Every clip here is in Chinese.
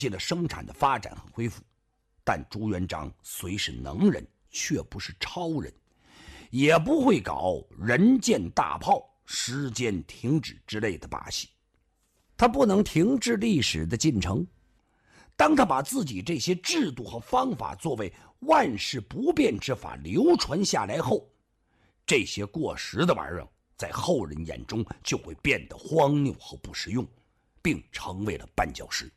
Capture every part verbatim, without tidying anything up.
经济的生产的发展和恢复。但朱元璋虽是能人，却不是超人，也不会搞人舰大炮、时间停止之类的把戏。他不能停滞历史的进程。当他把自己这些制度和方法作为万世不变之法流传下来后，这些过时的玩意儿在后人眼中就会变得荒谬和不实用，并成为了绊脚石。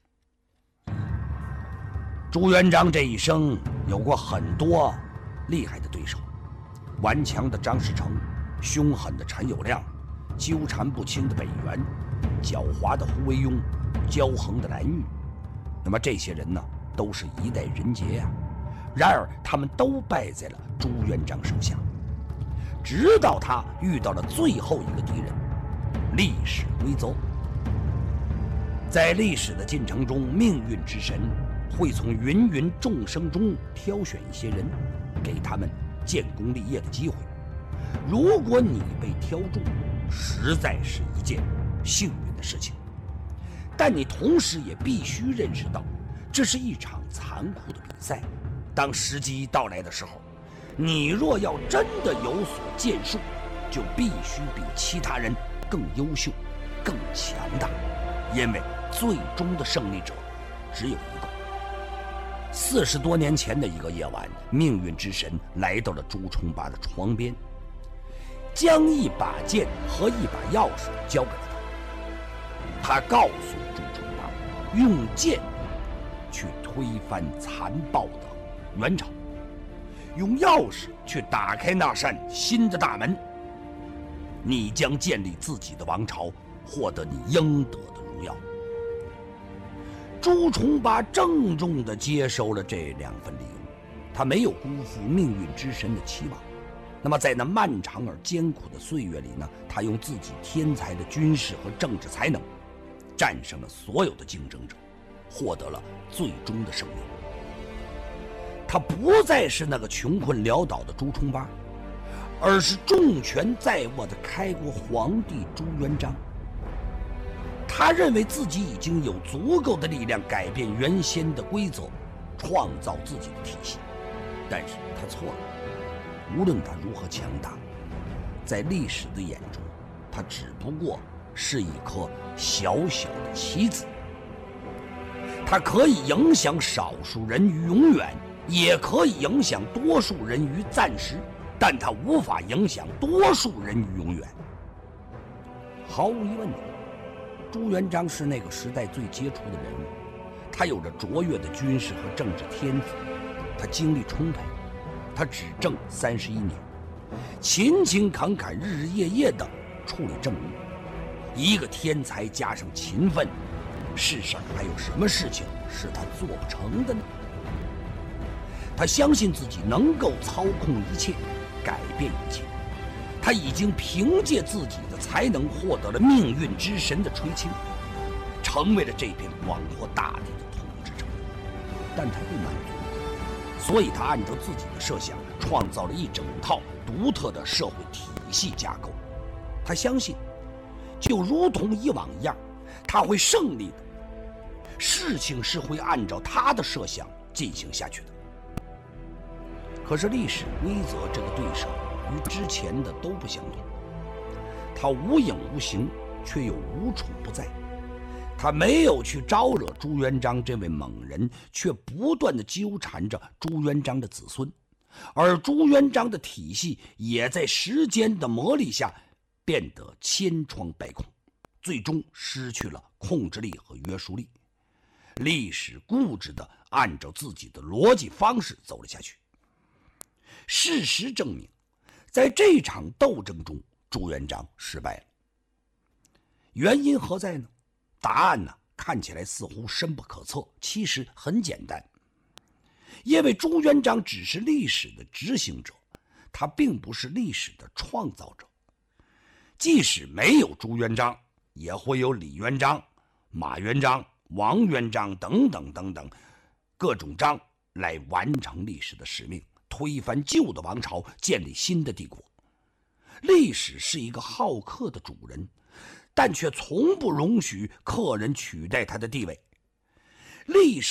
朱元璋这一生有过很多厉害的对手，顽强的张士诚，凶狠的陈友谅，纠缠不清的北元，狡猾的胡惟庸，骄横的蓝玉。那么这些人呢，都是一代人杰呀、啊。然而他们都败在了朱元璋手下，直到他遇到了最后一个敌人——历史规则。在历史的进程中，命运之神会从芸芸众生中挑选一些人，给他们建功立业的机会。如果你被挑中，实在是一件幸运的事情。但你同时也必须认识到，这是一场残酷的比赛。当时机到来的时候，你若要真的有所建树，就必须比其他人更优秀、更强大，因为最终的胜利者只有一个。四十多年前的一个夜晚，命运之神来到了朱重八的床边，将一把剑和一把钥匙交给了他。他告诉朱重八，用剑去推翻残暴的元朝，用钥匙去打开那扇新的大门，你将建立自己的王朝，获得你应得的荣耀。朱重八郑重地接收了这两份礼物，他没有辜负命运之神的期望。那么在那漫长而艰苦的岁月里呢，他用自己天才的军事和政治才能，战胜了所有的竞争者，获得了最终的胜利。他不再是那个穷困潦倒的朱重八，而是重权在握的开国皇帝朱元璋。他认为自己已经有足够的力量改变原先的规则，创造自己的体系。但是他错了，无论他如何强大，在历史的眼中，他只不过是一颗小小的棋子。他可以影响少数人于永远，也可以影响多数人于暂时，但他无法影响多数人于永远。毫无疑问的，朱元璋是那个时代最杰出的人物，他有着卓越的军事和政治天赋，他精力充沛，他只政三十一年，勤勤恳恳，日日夜夜地处理政务。一个天才加上勤奋，世上还有什么事情是他做不成的呢？他相信自己能够操控一切，改变一切。他已经凭借自己的才能获得了命运之神的垂青，成为了这片广阔大地的统治者。但他不满足，所以他按照自己的设想，创造了一整套独特的社会体系架构。他相信，就如同以往一样，他会胜利的，事情是会按照他的设想进行下去的。可是历史规则这个对手与之前的都不相同，他无影无形，却又无处不在。他没有去招惹朱元璋这位猛人，却不断地纠缠着朱元璋的子孙，而朱元璋的体系也在时间的磨砺下变得千疮百孔，最终失去了控制力和约束力。历史固执地按照自己的逻辑方式走了下去。事实证明，在这场斗争中，朱元璋失败了。原因何在呢？答案呢，看起来似乎深不可测，其实很简单。因为朱元璋只是历史的执行者，他并不是历史的创造者。即使没有朱元璋，也会有李元璋、马元璋、王元璋等等等等各种章来完成历史的使命，推翻旧的王朝，建立新的帝国。历史是一个好客的主人，但却从不容许客人取代他的地位。 历史。